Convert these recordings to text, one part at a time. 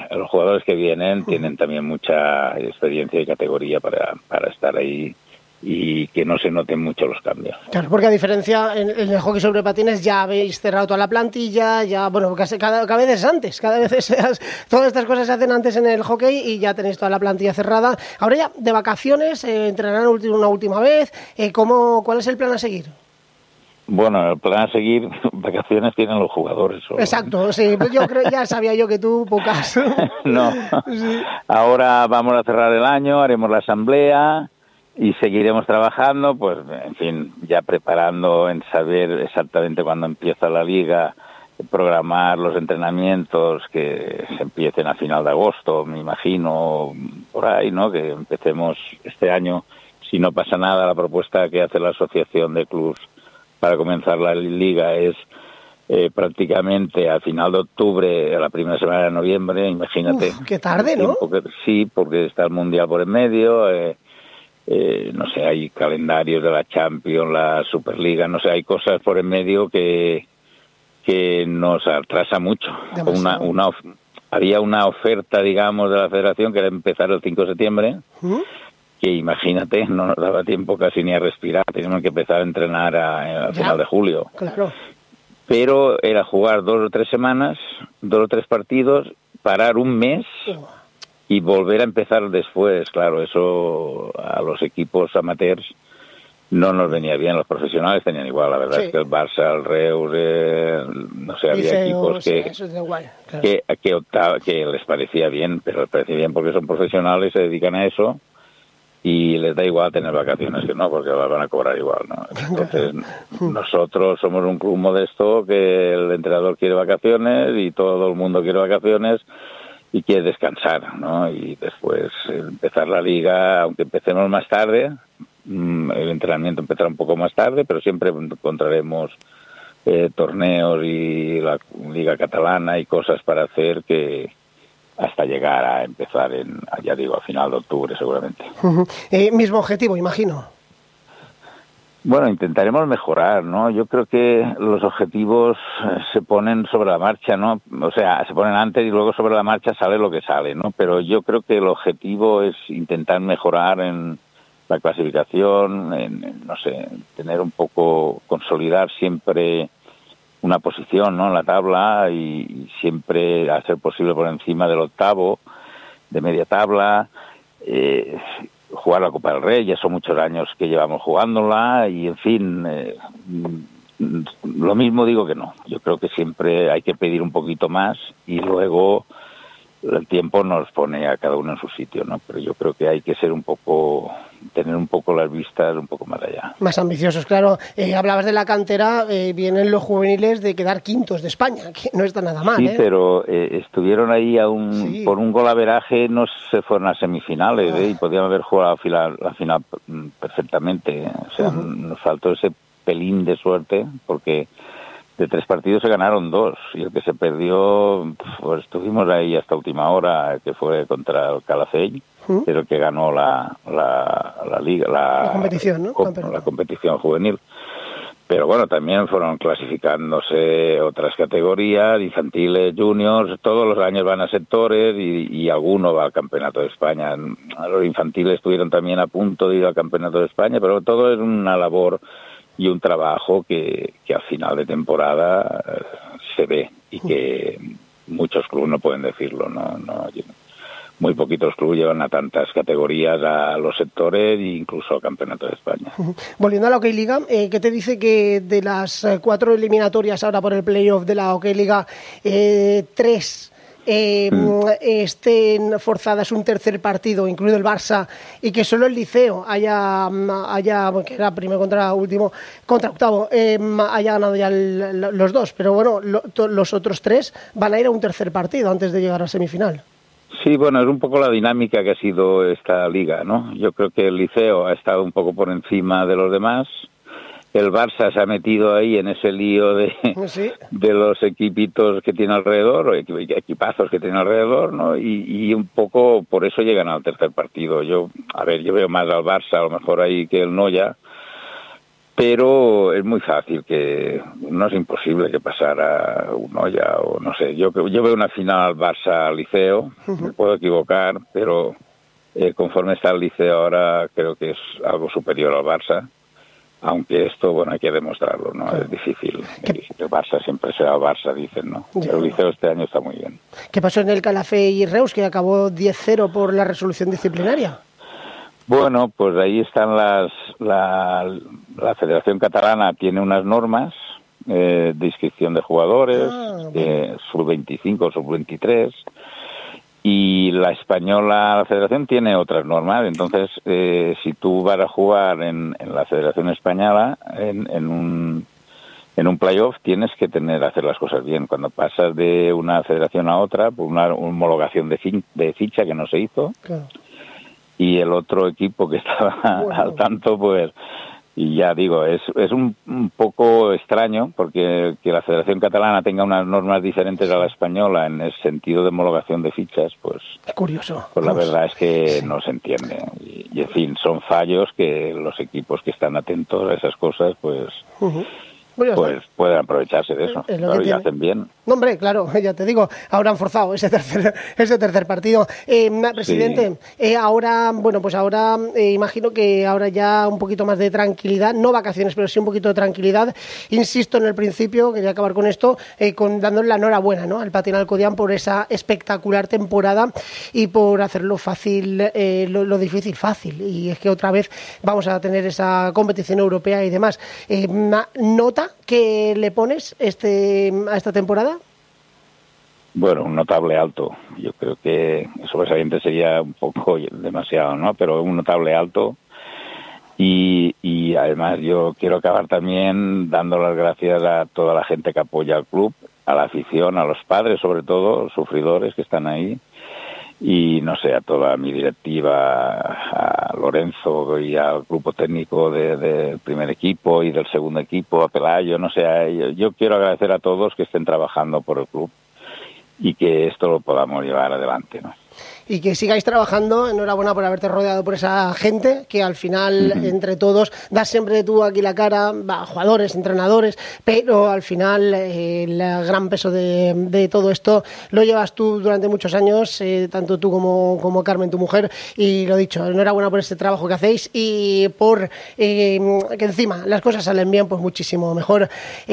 los jugadores que vienen tienen también mucha experiencia y categoría para estar ahí y que no se noten mucho los cambios. Claro, porque a diferencia en el hockey sobre patines ya habéis cerrado toda la plantilla, ya, bueno, cada vez es antes, todas estas cosas se hacen antes en el hockey y ya tenéis toda la plantilla cerrada. Ahora ya, de vacaciones, entrenarán una última vez, ¿cuál es el plan a seguir? Bueno, el plan a seguir, vacaciones tienen los jugadores solo. Exacto, sí, pues yo creo, ya sabía yo que tú pocas. No, sí. Ahora vamos a cerrar el año, haremos la asamblea y seguiremos trabajando, pues, en fin, ya preparando en saber exactamente cuándo empieza la liga, programar los entrenamientos que se empiecen a final de agosto, me imagino, por ahí, ¿no? Que empecemos este año, si no pasa nada, la propuesta que hace la Asociación de Clubs para comenzar la liga es prácticamente al final de octubre, a la primera semana de noviembre, imagínate. Uf, qué tarde, ¿no? Sí, porque está el Mundial por en medio, no sé, hay calendarios de la Champions, la Superliga, no sé, hay cosas por en medio que nos atrasa mucho. Había una oferta, digamos, de la Federación que era empezar el 5 de septiembre, que imagínate, no nos daba tiempo casi ni a respirar, teníamos que empezar a entrenar a final de julio. Claro. Pero era jugar 2 o 3 semanas, 2 o 3 partidos, parar un mes y volver a empezar después. Claro, eso a los equipos amateurs no nos venía bien. Los profesionales tenían igual, la verdad es que el Barça, el Reus, no sé, había equipos que les parecía bien, pero les parecía bien porque son profesionales, se dedican a eso y les da igual tener vacaciones que no, porque las van a cobrar igual, ¿no? Entonces, nosotros somos un club modesto que el entrenador quiere vacaciones y todo el mundo quiere vacaciones y quiere descansar, ¿no? Y después empezar la liga, aunque empecemos más tarde, el entrenamiento empezará un poco más tarde, pero siempre encontraremos torneos y la liga catalana y cosas para hacer que hasta llegar a empezar ya digo, a final de octubre seguramente. Mismo objetivo, imagino. Bueno, intentaremos mejorar, ¿no? Yo creo que los objetivos se ponen sobre la marcha, ¿no? O sea, se ponen antes y luego sobre la marcha sale lo que sale, ¿no? Pero yo creo que el objetivo es intentar mejorar en la clasificación, no sé, tener un poco, consolidar siempre una posición, ¿no? En la tabla y siempre hacer posible por encima del octavo, de media tabla, jugar la Copa del Rey, ya son muchos años que llevamos jugándola y, en fin, lo mismo digo que no. Yo creo que siempre hay que pedir un poquito más y luego el tiempo nos pone a cada uno en su sitio, ¿no? Pero yo creo que hay que ser tener un poco las vistas un poco más allá. Más ambiciosos, claro. Hablabas de la cantera, vienen los juveniles de quedar quintos de España, que no está nada mal, Sí, pero estuvieron ahí por un golaveraje, no se fueron a semifinales, y podían haber jugado la final perfectamente. O sea, nos faltó ese pelín de suerte, porque de 3 partidos se ganaron 2 y el que se perdió, pues estuvimos ahí hasta última hora, que fue contra el Calafell, pero que ganó la liga, la competición, ¿no? La competición juvenil. Pero bueno, también fueron clasificándose otras categorías, infantiles, juniors, todos los años van a sectores y alguno va al Campeonato de España. Los infantiles estuvieron también a punto de ir al Campeonato de España, pero todo es una labor y un trabajo que al final de temporada se ve y que muchos clubes no pueden decirlo, no muy poquitos clubes llevan a tantas categorías a los sectores e incluso al Campeonato de España. Volviendo a la Hockey Liga, ¿qué te dice que de las 4 eliminatorias ahora por el playoff de la Hockey Liga, 3 estén forzadas un tercer partido, incluido el Barça, y que solo el Liceo haya que era primero contra octavo, haya ganado ya los 2, pero bueno, los otros 3 van a ir a un tercer partido antes de llegar a semifinal? Sí, bueno, es un poco la dinámica que ha sido esta liga, ¿no? Yo creo que el Liceo ha estado un poco por encima de los demás. El Barça se ha metido ahí en ese lío de los equipitos que tiene alrededor, o equipazos que tiene alrededor, ¿no? Y un poco por eso llegan al tercer partido. Yo veo más al Barça a lo mejor ahí que el Noya, pero es muy fácil que, no es imposible que pasara un Olla o no sé. Yo veo una final Barça-Liceo, me puedo equivocar, pero conforme está el Liceo ahora creo que es algo superior al Barça, aunque esto, bueno, hay que demostrarlo, ¿no? Es difícil. El Barça siempre será el Barça, dicen, ¿no? Pero el Liceo este año está muy bien. ¿Qué pasó en el Calafell y Reus, que acabó 10-0 por la resolución disciplinaria? Bueno, pues ahí están la Federación Catalana tiene unas normas de inscripción de jugadores, sub-25, sub-23, y la española, la Federación tiene otras normas. Entonces, si tú vas a jugar en la Federación Española, en un playoff, tienes que hacer las cosas bien. Cuando pasas de una federación a otra, por una homologación de ficha que no se hizo, claro. Y el otro equipo que estaba al tanto, pues, y ya digo, es un poco extraño porque que la Federación Catalana tenga unas normas diferentes a la española en el sentido de homologación de fichas, pues... Es curioso. Pues la verdad es que no se entiende. Y en fin, son fallos que los equipos que están atentos a esas cosas, pues... Pues pueden aprovecharse de eso, claro, y hacen bien. No, hombre, claro, ya te digo, ahora han forzado ese tercer partido. Presidente, sí. Ahora, bueno, pues ahora imagino que ahora ya un poquito más de tranquilidad, no vacaciones, pero sí un poquito de tranquilidad. Insisto en el principio, quería acabar con esto, dándole la enhorabuena, ¿no?, al Patín Alcodián por esa espectacular temporada y por hacerlo fácil, lo difícil fácil. Y es que otra vez vamos a tener esa competición europea y demás. ¿Nota que le pones a esta temporada? Bueno, un notable alto. Yo creo que sobresaliente sería un poco demasiado, ¿no? Pero un notable alto. Y además yo quiero acabar también dando las gracias a toda la gente que apoya al club, a la afición, a los padres sobre todo, los sufridores que están ahí. Y no sé, a toda mi directiva, a Lorenzo y al grupo técnico del primer equipo y del segundo equipo, a Pelayo, no sé, yo quiero agradecer a todos que estén trabajando por el club y que esto lo podamos llevar adelante, ¿no? Y que sigáis trabajando. Enhorabuena por haberte rodeado por esa gente que al final, entre todos, das siempre tú aquí la cara, jugadores, entrenadores, pero al final el gran peso de todo esto lo llevas tú durante muchos años, tanto tú como Carmen, tu mujer, y lo dicho, enhorabuena por este trabajo que hacéis y por que encima las cosas salen bien, pues muchísimo mejor.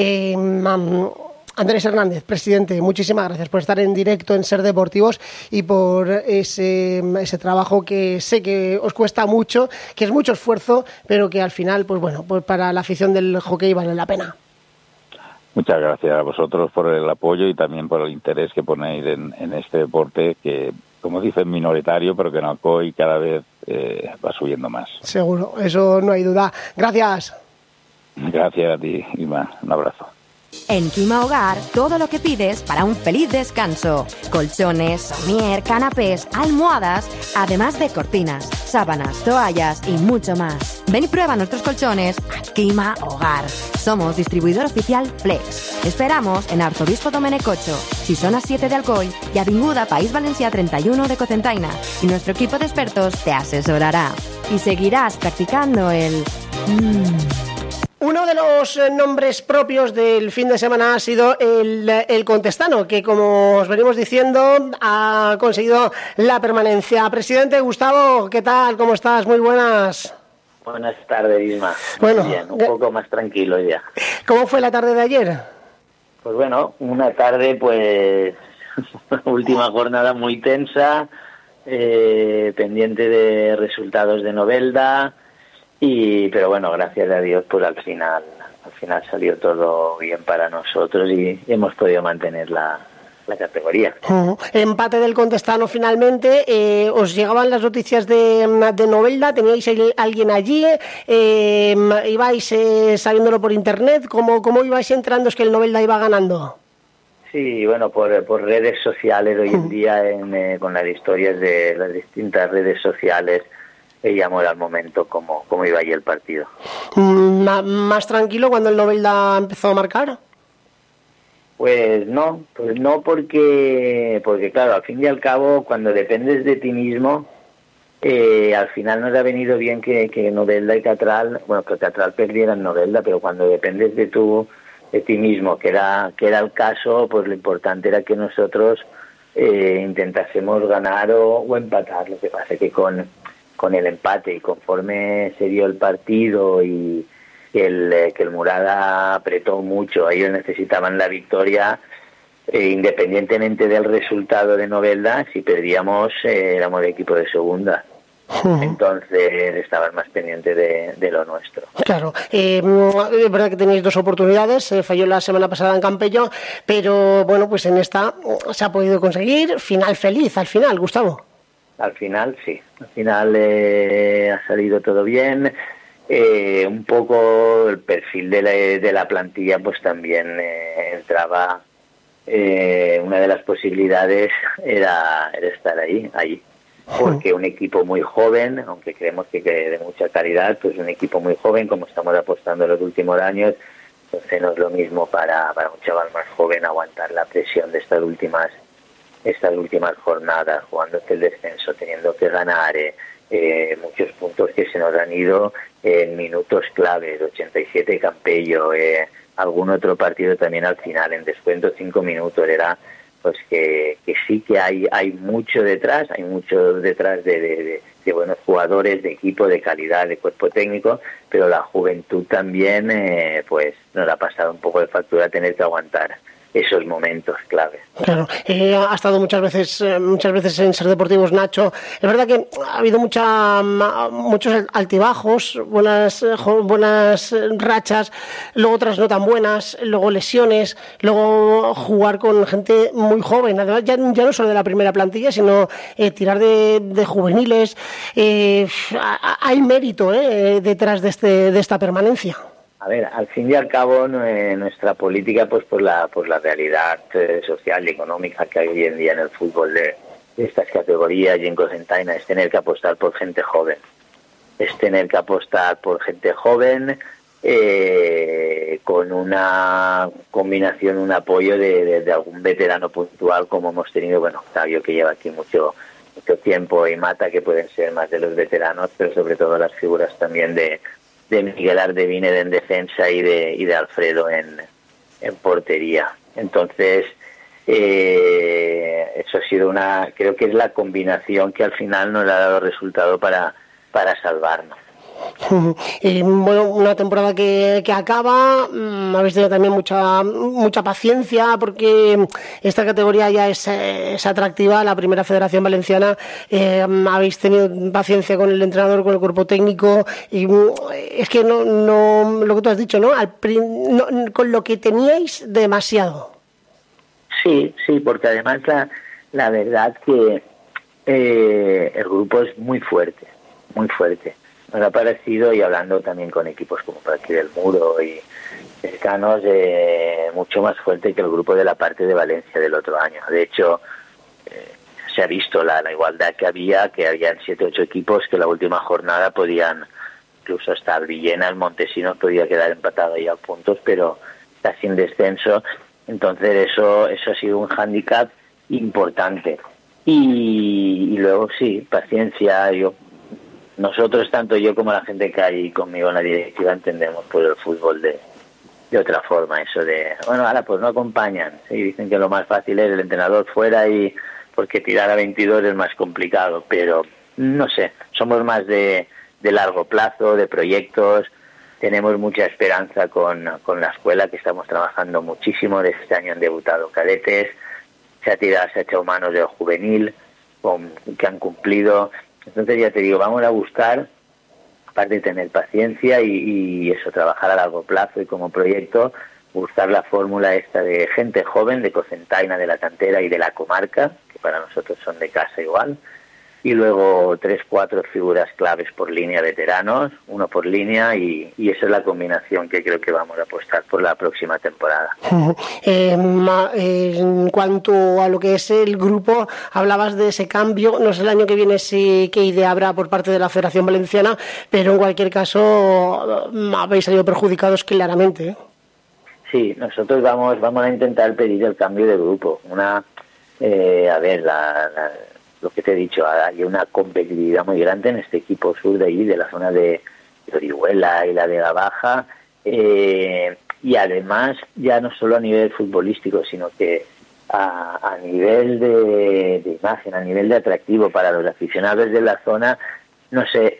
Andrés Hernández, presidente, muchísimas gracias por estar en directo en Ser Deportivos y por ese trabajo que sé que os cuesta mucho, que es mucho esfuerzo, pero que al final, pues bueno, pues para la afición del hockey vale la pena. Muchas gracias a vosotros por el apoyo y también por el interés que ponéis en este deporte que, como dicen, minoritario, pero que en Alcoy cada vez va subiendo más. Seguro, eso no hay duda. Gracias. Gracias a ti, Irma. Un abrazo. En Clima Hogar, todo lo que pides para un feliz descanso. Colchones, somier, canapés, almohadas, además de cortinas, sábanas, toallas y mucho más. Ven y prueba nuestros colchones a Clima Hogar. Somos distribuidor oficial Flex. Esperamos en Arzobispo Domènec 8, Sisona 7 de Alcoy y Avinguda País Valencià 31 de Cocentaina. Y nuestro equipo de expertos te asesorará. Y seguirás practicando el... Uno de los nombres propios del fin de semana ha sido el Contestano, que como os venimos diciendo ha conseguido la permanencia. Presidente Gustavo, ¿qué tal? ¿Cómo estás? Muy buenas. Buenas tardes, Isma. Bueno, muy bien, un poco más tranquilo ya. ¿Cómo fue la tarde de ayer? Pues bueno, una tarde pues última jornada muy tensa, pendiente de resultados de Novelda. Pero bueno, gracias a Dios, pues al final salió todo bien para nosotros y hemos podido mantener la categoría. Empate del Contestano finalmente. ¿Os llegaban las noticias de Novelda? ¿Teníais alguien allí? ¿Ibais sabiéndolo por internet? ¿Cómo ibais entrando? ¿Es que el Novelda iba ganando? Sí, bueno, por redes sociales hoy en día, con las historias de las distintas redes sociales, veíamos al momento cómo iba ahí el partido. ¿Más tranquilo cuando el Novelda empezó a marcar? Pues no porque claro, al fin y al cabo, cuando dependes de ti mismo, al final nos ha venido bien que Novelda y Catral, bueno, que Catral perdiera en Novelda, pero cuando dependes de ti mismo, que era el caso, pues lo importante era que nosotros intentásemos ganar o empatar. Lo que pasa es que con el empate y conforme se dio el partido y que el Murada apretó mucho, ellos necesitaban la victoria, independientemente del resultado de Novelda, si perdíamos éramos el equipo de segunda. Entonces estaban más pendientes de lo nuestro. Claro, es verdad que tenéis 2 oportunidades, falló la semana pasada en Campello, pero bueno, pues en esta se ha podido conseguir, final feliz al final, Gustavo. Al final sí, al final ha salido todo bien. Un poco el perfil de la plantilla pues también entraba, una de las posibilidades era estar ahí, porque un equipo muy joven, aunque creemos que de mucha calidad, pues un equipo muy joven, como estamos apostando en los últimos años, entonces no es lo mismo para un chaval más joven aguantar la presión de estas últimas jornadas, jugando el descenso, teniendo que ganar muchos puntos que se nos han ido en minutos claves, 87 Campello, algún otro partido también al final, en descuento 5 minutos, era pues que sí que hay mucho detrás, de buenos jugadores, de equipo, de calidad, de cuerpo técnico, pero la juventud también pues nos ha pasado un poco de factura tener que aguantar esos momentos claves. Claro, ha estado muchas veces en Ser Deportivos, Nacho. Es verdad que ha habido muchos altibajos, buenas rachas, luego otras no tan buenas, luego lesiones, luego jugar con gente muy joven, además ya no solo de la primera plantilla, sino tirar de juveniles. Hay mérito detrás de esta permanencia. A ver, al fin y al cabo nuestra política, pues por la realidad social y económica que hay hoy en día en el fútbol de estas categorías y en Cocentaina, es tener que apostar por gente joven. Es tener que apostar por gente joven con una combinación, un apoyo de algún veterano puntual, como hemos tenido, bueno, Octavio, que lleva aquí mucho tiempo, y Mata, que pueden ser más de los veteranos, pero sobre todo las figuras también de Miguel Ardevine en defensa y de Alfredo en portería. Entonces, eso ha sido creo que es la combinación que al final nos ha dado resultado para salvarnos. Bueno, una temporada que acaba, habéis tenido también mucha paciencia, porque esta categoría ya es atractiva, la Primera Federación Valenciana. Habéis tenido paciencia con el entrenador, con el cuerpo técnico, y es que no lo que tú has dicho, ¿no? Con lo que teníais, demasiado. Sí, porque además la verdad que el grupo es muy fuerte. Nos ha parecido, y hablando también con equipos como por aquí del Muro y cercanos, mucho más fuerte que el grupo de la parte de Valencia del otro año. De hecho, se ha visto la igualdad que habían 7 o 8 equipos que la última jornada podían, incluso hasta el Villena, el Montesinos podía quedar empatado ahí a puntos, pero está sin descenso. Entonces eso ha sido un hándicap importante. Y luego sí, paciencia. Nosotros, tanto yo como la gente que hay conmigo en la directiva, entendemos por el fútbol de otra forma. Eso de, bueno, ahora pues no acompañan. ¿Sí? Dicen que lo más fácil es el entrenador fuera, y porque tirar a 22 es más complicado. Pero no sé, somos más de largo plazo, de proyectos. Tenemos mucha esperanza con la escuela, que estamos trabajando muchísimo. De este año han debutado cadetes, se ha echado manos del juvenil, que han cumplido. Entonces ya te digo, vamos a buscar, aparte de tener paciencia y eso, trabajar a largo plazo y como proyecto, buscar la fórmula esta de gente joven, de Cocentaina, de la cantera y de la comarca, que para nosotros son de casa igual, y luego 3, 4 figuras claves por línea, veteranos, 1 por línea, y esa es la combinación que creo que vamos a apostar por la próxima temporada. En cuanto a lo que es el grupo, hablabas de ese cambio, no sé el año que viene qué idea habrá por parte de la Federación Valenciana, pero en cualquier caso habéis salido perjudicados claramente, ¿eh? Sí, nosotros vamos a intentar pedir el cambio de grupo. lo que te he dicho, hay una competitividad muy grande en este equipo sur de allí, de la zona de Orihuela y la Vega Baja, y además ya no solo a nivel futbolístico, sino que a nivel de imagen, a nivel de atractivo para los aficionados de la zona, no sé,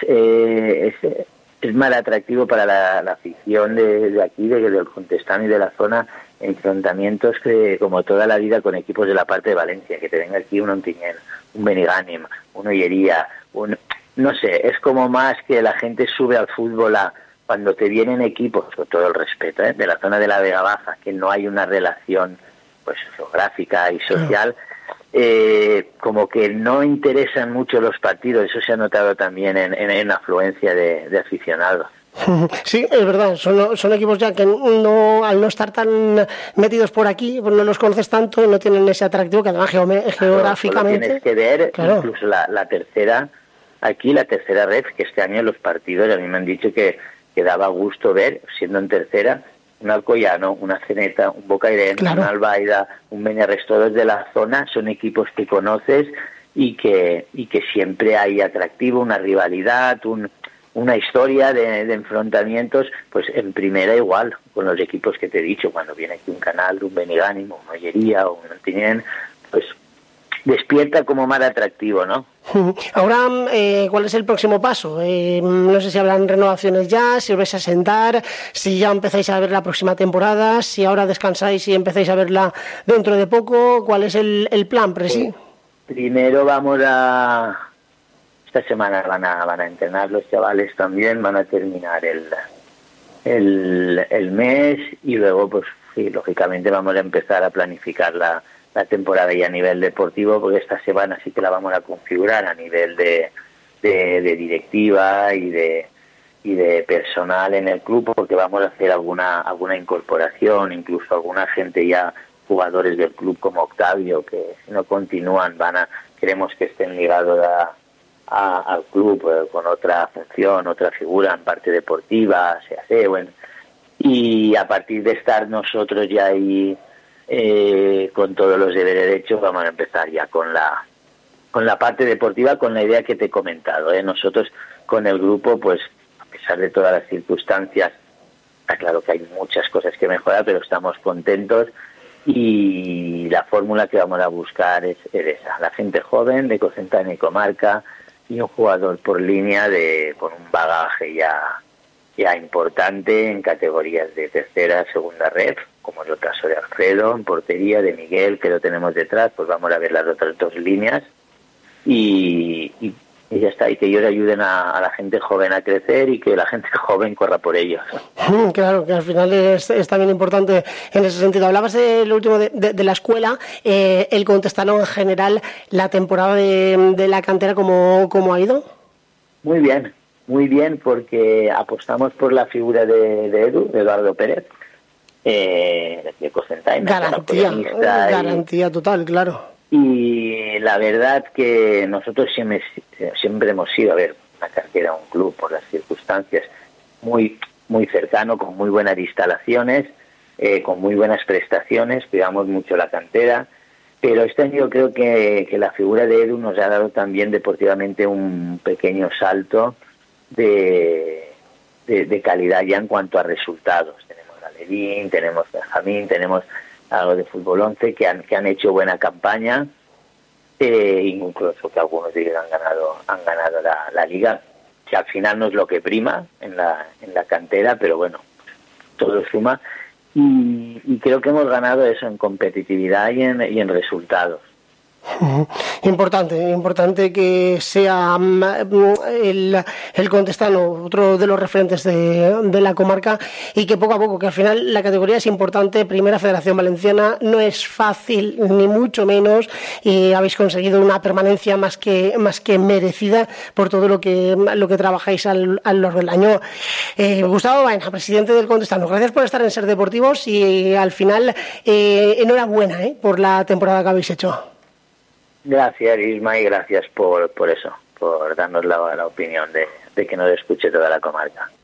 es más atractivo para la afición de aquí, del Contestano y de la zona, enfrentamientos que como toda la vida con equipos de la parte de Valencia, que te venga aquí un Ontinyent, un Benigànim, un Ollería, no sé, es como más que la gente sube al fútbol cuando te vienen equipos, con todo el respeto, de la zona de la Vega Baja, que no hay una relación pues geográfica y social, como que no interesan mucho los partidos. Eso se ha notado también en afluencia de aficionados. Sí, es verdad, son equipos ya que al no estar tan metidos por aquí, pues no los conoces tanto, no tienen ese atractivo que además geográficamente... Tienes que ver, claro. Incluso la tercera red, que este año los partidos a mí me han dicho que daba gusto ver, siendo en tercera, un Alcoyano, una Ceneta, un Bocairent, claro, un Albaida, un Beñarres, todos de la zona, son equipos que conoces y que siempre hay atractivo, una rivalidad, una historia de enfrentamientos, pues en primera igual, con los equipos que te he dicho, cuando viene aquí un Canal, un Benigànim, un Ollería o un Ontinyent, pues despierta como más atractivo, ¿no? Ahora, ¿cuál es el próximo paso? No sé si habrán renovaciones ya, si os vais a sentar, si ya empezáis a ver la próxima temporada, si ahora descansáis y empezáis a verla dentro de poco. ¿Cuál es el plan, Presi? Primero esta semana van a entrenar los chavales también, van a terminar el mes y luego, pues sí, lógicamente vamos a empezar a planificar la temporada ya a nivel deportivo, porque esta semana sí que la vamos a configurar a nivel de directiva y de personal en el club, porque vamos a hacer alguna incorporación, incluso alguna gente ya, jugadores del club como Octavio, que si no continúan queremos que estén ligados al club con otra función, otra figura en parte deportiva, y a partir de estar nosotros ya ahí con todos los deberes hechos, vamos a empezar ya con la parte deportiva, con la idea que te he comentado. Nosotros con el grupo, pues a pesar de todas las circunstancias, está claro que hay muchas cosas que mejorar, pero estamos contentos y la fórmula que vamos a buscar es esa, la gente joven de Cocentaina y comarca y un jugador por línea con un bagaje ya importante en categorías de tercera, segunda red, como es el caso de Alfredo, en portería, de Miguel, que lo tenemos detrás, pues vamos a ver las otras dos líneas y ya está, y que ellos ayuden a la gente joven a crecer y que la gente joven corra por ellos. Claro, que al final es también importante en ese sentido. Hablabas de lo último de la escuela, el Contestano en general, la temporada de la cantera, ¿cómo ha ido? Muy bien, porque apostamos por la figura de Eduardo Pérez, de Cocentaina. Garantía total, claro. Y la verdad que nosotros siempre hemos ido a ver una cantera, un club, por las circunstancias, muy muy cercano, con muy buenas instalaciones, con muy buenas prestaciones, cuidamos mucho la cantera, pero este año yo creo que la figura de Edu nos ha dado también deportivamente un pequeño salto de calidad ya en cuanto a resultados. Tenemos a Levín, tenemos a Benjamín, tenemos algo de Fútbol 11 que han hecho buena campaña, incluso que algunos de ellos han ganado la liga, que al final no es lo que prima en la cantera, pero bueno, todo suma y creo que hemos ganado eso en competitividad y en resultados. Importante que sea el Contestano otro de los referentes de la comarca y que poco a poco, que al final la categoría es importante. Primera Federación Valenciana, no es fácil ni mucho menos, y habéis conseguido una permanencia más que merecida por todo lo que trabajáis a lo largo del año. Gustavo Baena, presidente del Contestano, gracias por estar en Ser Deportivos y al final enhorabuena por la temporada que habéis hecho. Gracias, Isma, y gracias por eso, por darnos la opinión de que nos escuche toda la comarca.